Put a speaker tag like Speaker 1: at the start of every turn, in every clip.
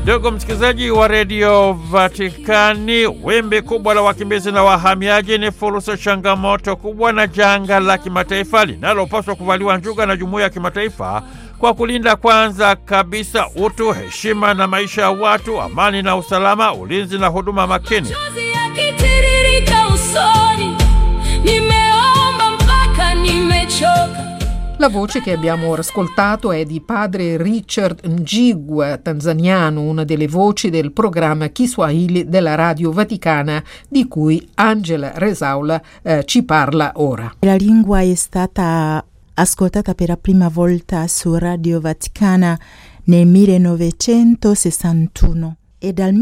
Speaker 1: Ndugu msikilizaji wa redio Vatikani, wimbi kubwa la wakimbizi na wahamiaji ni fursa, changamoto kubwa na janga la kimataifa linalopaswa kuvaliwa njuga na jumuiya ya kimataifa kwa kulinda kwanza kabisa utu, heshima na maisha ya watu, amani na usalama, ulinzi na huduma makini.
Speaker 2: La voce che abbiamo ascoltato è di padre Richard Njigwa, tanzaniano, una delle voci del programma Kiswahili della Radio Vaticana, di cui Angela Rezaula ci parla ora.
Speaker 3: La lingua è stata ascoltata per la prima volta su Radio Vaticana nel 1961 e dal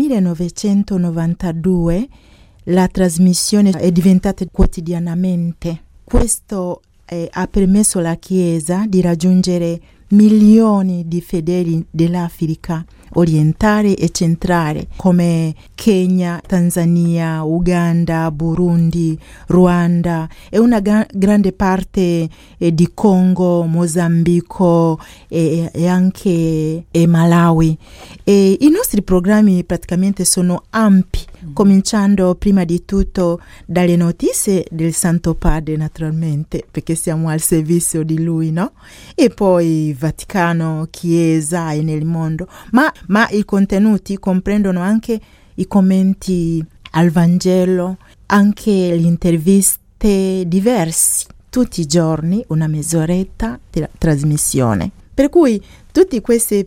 Speaker 3: 1992 la trasmissione è diventata quotidianamente. Questo ha permesso alla Chiesa di raggiungere milioni di fedeli dell'Africa orientale e centrale, come Kenya, Tanzania, Uganda, Burundi, Ruanda e una grande parte di Congo, Mozambico e anche Malawi. E i nostri programmi praticamente sono ampi, cominciando prima di tutto dalle notizie del Santo Padre, naturalmente, perché siamo al servizio di lui, no? E poi Vaticano, Chiesa e nel mondo, ma i contenuti comprendono anche i commenti al Vangelo, anche le interviste diverse, tutti i giorni una mezz'oretta di trasmissione. Per cui tutti questi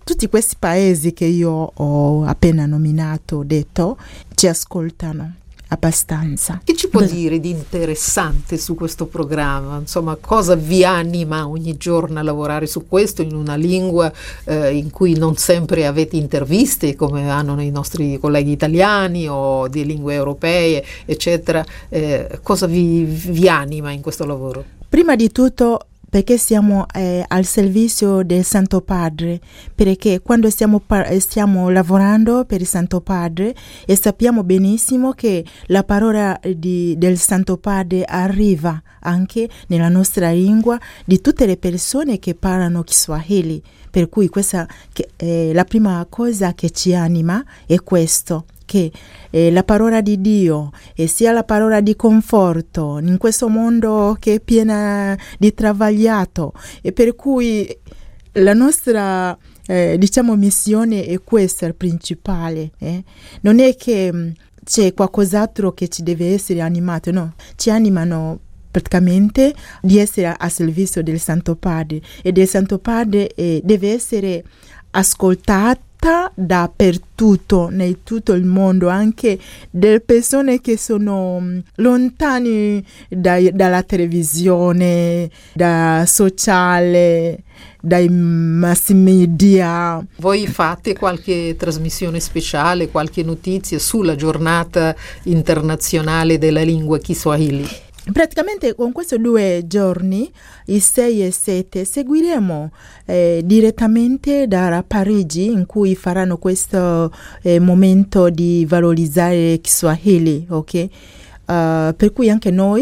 Speaker 3: paesi che io ho appena nominato, detto, ci ascoltano abbastanza.
Speaker 2: Che ci può dire di interessante su questo programma? Insomma, cosa vi anima ogni giorno a lavorare su questo in una lingua in cui non sempre avete interviste come hanno i nostri colleghi italiani o di lingue europee, eccetera? Cosa vi anima in questo lavoro?
Speaker 3: Prima di tutto perché siamo al servizio del Santo Padre, perché quando stiamo lavorando per il Santo Padre e sappiamo benissimo che la parola del Santo Padre arriva anche nella nostra lingua di tutte le persone che parlano Kiswahili, per cui questa la prima cosa che ci anima è questo, che la parola di Dio e sia la parola di conforto in questo mondo che è piena di travagliato, e per cui la nostra missione è questa, il principale, non è che c'è qualcos'altro che ci deve essere animato, no, ci animano praticamente di essere a servizio del Santo Padre, e del Santo Padre deve essere ascoltato dappertutto, in tutto il mondo, anche delle persone che sono lontani dalla televisione, da sociale, dai mass media.
Speaker 2: Voi fate qualche trasmissione speciale, qualche notizia sulla giornata internazionale della lingua Kiswahili?
Speaker 3: Praticamente con questi 2 giorni, il 6 e 7, seguiremo direttamente da Parigi, in cui faranno questo momento di valorizzare Kiswahili, ok? Per cui anche noi,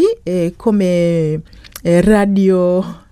Speaker 3: come Radio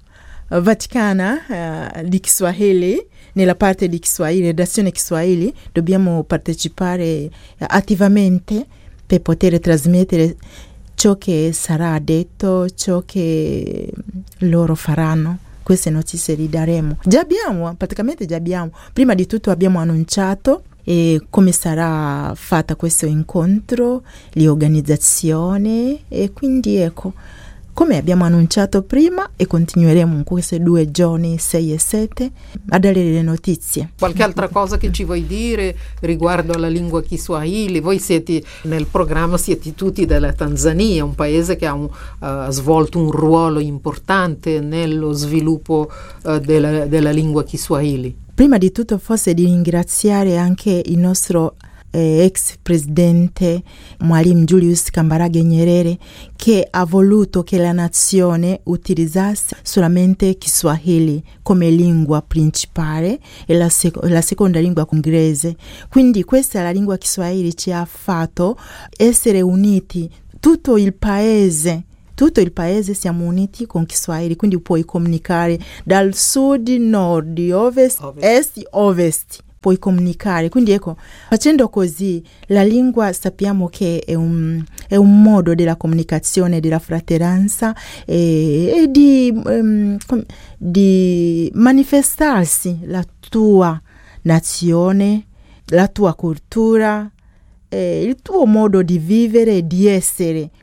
Speaker 3: Vaticana di Kiswahili, nella parte di Kiswahili, redazione Kiswahili, dobbiamo partecipare attivamente per poter trasmettere ciò che sarà detto, ciò che loro faranno. Queste notizie li daremo. Già abbiamo. Prima di tutto abbiamo annunciato come sarà fatta questo incontro, l'organizzazione, e quindi ecco, come abbiamo annunciato prima, e continueremo in questi 2 giorni, 6 e 7, a dare le notizie.
Speaker 2: Qualche altra cosa che ci vuoi dire riguardo alla lingua Kiswahili? Voi nel programma siete tutti dalla Tanzania, un paese che ha svolto un ruolo importante nello sviluppo della lingua Kiswahili.
Speaker 3: Prima di tutto forse di ringraziare anche il nostro ex presidente Mwalimu Julius Kambarage Nyerere, che ha voluto che la nazione utilizzasse solamente Kiswahili come lingua principale e la seconda lingua inglese. Quindi questa, la lingua Kiswahili, ci ha fatto essere uniti, tutto il paese siamo uniti con Kiswahili, quindi puoi comunicare dal sud, nord, ovest, est, ovest. puoi comunicare. Quindi ecco, facendo così la lingua sappiamo che è un modo della comunicazione, della fratellanza e di manifestarsi la tua nazione, la tua cultura, il tuo modo di vivere e di essere